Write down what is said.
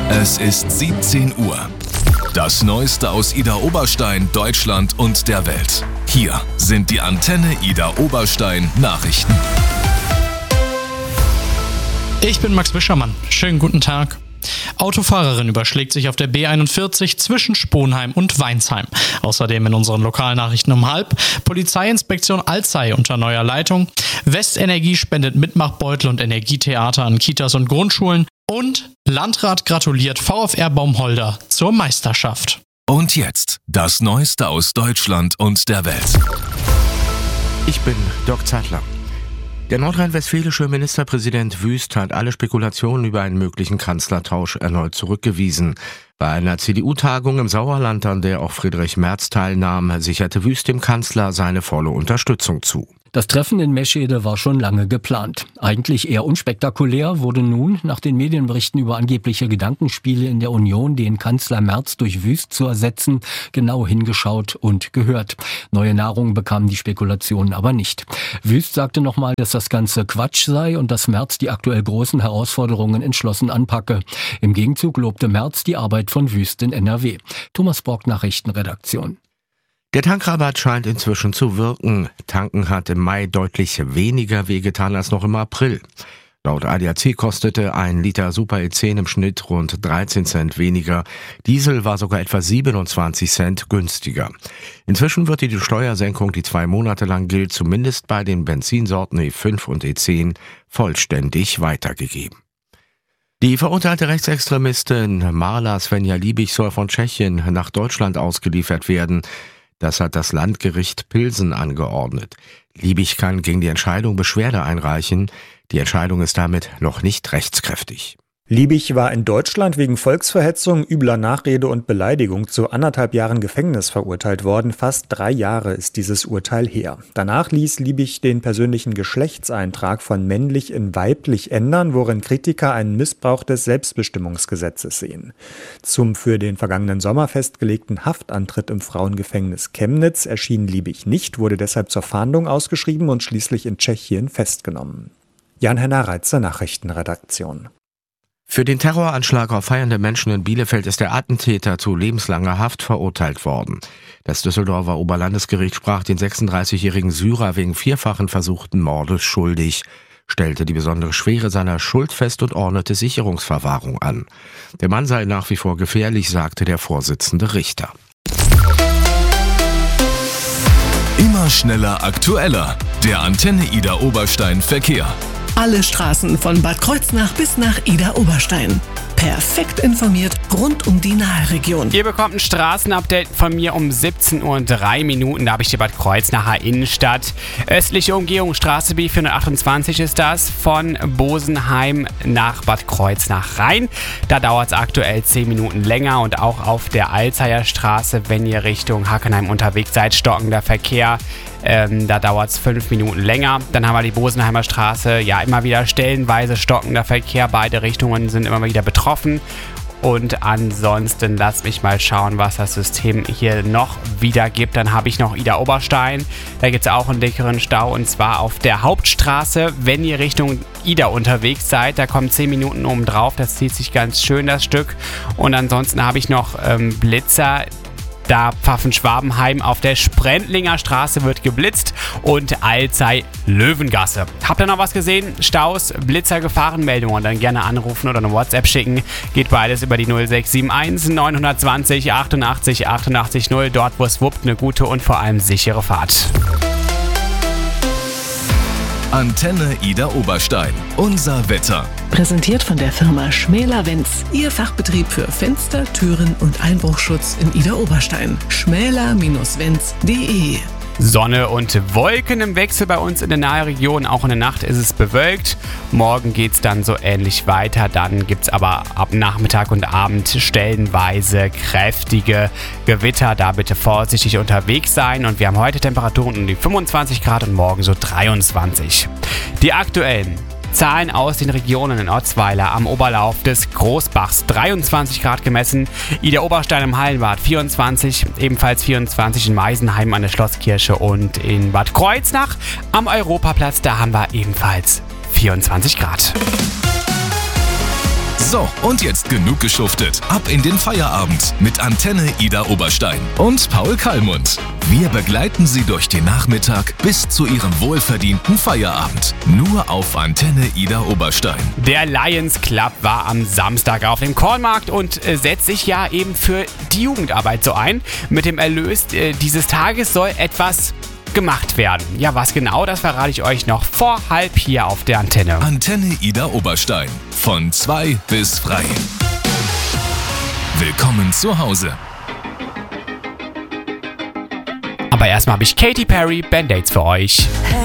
Es ist 17 Uhr. Das Neueste aus Idar Oberstein, Deutschland und der Welt. Hier sind die Antenne Idar Oberstein Nachrichten. Ich bin Max Wischermann. Schönen guten Tag. Autofahrerin überschlägt sich auf der B41 zwischen Sponheim und Weinsheim. Außerdem in unseren Lokalnachrichten um 12:30. Polizeiinspektion Alzey unter neuer Leitung. Westenergie spendet Mitmachbeutel und Energietheater an Kitas und Grundschulen. Und Landrat gratuliert VfR Baumholder zur Meisterschaft. Und jetzt das Neueste aus Deutschland und der Welt. Ich bin Dirk Zeitler. Der nordrhein-westfälische Ministerpräsident Wüst hat alle Spekulationen über einen möglichen Kanzlertausch erneut zurückgewiesen. Bei einer CDU-Tagung im Sauerland, an der auch Friedrich Merz teilnahm, sicherte Wüst dem Kanzler seine volle Unterstützung zu. Das Treffen in Meschede war schon lange geplant. Eigentlich eher unspektakulär wurde nun, nach den Medienberichten über angebliche Gedankenspiele in der Union, den Kanzler Merz durch Wüst zu ersetzen, genau hingeschaut und gehört. Neue Nahrung bekamen die Spekulationen aber nicht. Wüst sagte nochmal, dass das Ganze Quatsch sei und dass Merz die aktuell großen Herausforderungen entschlossen anpacke. Im Gegenzug lobte Merz die Arbeit von Wüst in NRW. Thomas Borg, Nachrichtenredaktion. Der Tankrabatt scheint inzwischen zu wirken. Tanken hat im Mai deutlich weniger wehgetan als noch im April. Laut ADAC kostete ein Liter Super E10 im Schnitt rund 13 Cent weniger. Diesel war sogar etwa 27 Cent günstiger. Inzwischen wird die Steuersenkung, die 2 Monate lang gilt, zumindest bei den Benzinsorten E5 und E10 vollständig weitergegeben. Die verurteilte Rechtsextremistin Marla Svenja Liebig soll von Tschechien nach Deutschland ausgeliefert werden. Das hat das Landgericht Pilsen angeordnet. Liebig kann gegen die Entscheidung Beschwerde einreichen. Die Entscheidung ist damit noch nicht rechtskräftig. Liebig war in Deutschland wegen Volksverhetzung, übler Nachrede und Beleidigung zu 1,5 Jahren Gefängnis verurteilt worden. Fast 3 Jahre ist dieses Urteil her. Danach ließ Liebig den persönlichen Geschlechtseintrag von männlich in weiblich ändern, worin Kritiker einen Missbrauch des Selbstbestimmungsgesetzes sehen. Zum für den vergangenen Sommer festgelegten Haftantritt im Frauengefängnis Chemnitz erschien Liebig nicht, wurde deshalb zur Fahndung ausgeschrieben und schließlich in Tschechien festgenommen. Jan-Henner Reitzer, Nachrichtenredaktion. Für den Terroranschlag auf feiernde Menschen in Bielefeld ist der Attentäter zu lebenslanger Haft verurteilt worden. Das Düsseldorfer Oberlandesgericht sprach den 36-jährigen Syrer wegen 4-fachen versuchten Mordes schuldig, stellte die besondere Schwere seiner Schuld fest und ordnete Sicherungsverwahrung an. Der Mann sei nach wie vor gefährlich, sagte der Vorsitzende Richter. Immer schneller, aktueller. Der Antenne Idar Oberstein Verkehr. Alle Straßen von Bad Kreuznach bis nach Idar Oberstein. Perfekt informiert rund um die Nahregion. Ihr bekommt ein Straßenupdate von mir um 17:03 Uhr. Da habe ich die Bad Kreuznacher Innenstadt. Östliche Umgehung, Straße B428 ist das, von Bosenheim nach Bad Kreuznach rein. Da dauert es aktuell 10 Minuten länger und auch auf der Alzeyer Straße, wenn ihr Richtung Hackenheim unterwegs seid, stockender Verkehr. Da dauert es 5 Minuten länger. Dann haben wir die Bosenheimer Straße, ja immer wieder stellenweise stockender Verkehr. Beide Richtungen sind immer wieder betroffen. Und ansonsten lasst mich mal schauen, was das System hier noch wiedergibt. Dann habe ich noch Idar Oberstein. Da gibt es auch einen dickeren Stau und zwar auf der Hauptstraße, wenn ihr Richtung Idar unterwegs seid. Da kommen 10 Minuten oben drauf. Das zieht sich ganz schön, das Stück. Und ansonsten habe ich noch Blitzer. Da Pfaffen-Schwabenheim auf der Sprendlinger Straße wird geblitzt und Alzey-Löwengasse. Habt ihr noch was gesehen? Staus, Blitzer, Gefahrenmeldungen? Dann gerne anrufen oder eine WhatsApp schicken. Geht beides über die 0671 920 88 88 0. Dort, wo es wuppt, eine gute und vor allem sichere Fahrt. Antenne Idar Oberstein. Unser Wetter. Präsentiert von der Firma Schmäler-Wenz. Ihr Fachbetrieb für Fenster, Türen und Einbruchschutz in Idar Oberstein. schmäler-wenz.de. Sonne und Wolken im Wechsel bei uns in der Nahregion. Auch in der Nacht ist es bewölkt. Morgen geht es dann so ähnlich weiter. Dann gibt es aber ab Nachmittag und Abend stellenweise kräftige Gewitter. Da bitte vorsichtig unterwegs sein. Und wir haben heute Temperaturen um die 25 Grad und morgen so 23. Die aktuellen Zahlen aus den Regionen: in Otzweiler am Oberlauf des Großbachs 23 Grad gemessen, Idar Oberstein im Hallenbad 24, ebenfalls 24 in Meisenheim an der Schlosskirche und in Bad Kreuznach am Europaplatz, da haben wir ebenfalls 24 Grad. So, und jetzt genug geschuftet. Ab in den Feierabend mit Antenne Ida Oberstein und Paul Kallmund. Wir begleiten Sie durch den Nachmittag bis zu Ihrem wohlverdienten Feierabend. Nur auf Antenne Ida Oberstein. Der Lions Club war am Samstag auf dem Kornmarkt und setzt sich ja eben für die Jugendarbeit so ein. Mit dem Erlös dieses Tages soll etwas gemacht werden. Ja, was genau, das verrate ich euch noch vor 12:30 hier auf der Antenne. Antenne Ida Oberstein. Von 2 bis frei. Willkommen zu Hause. Aber erstmal habe ich Katy Perry, Band-Aids für euch.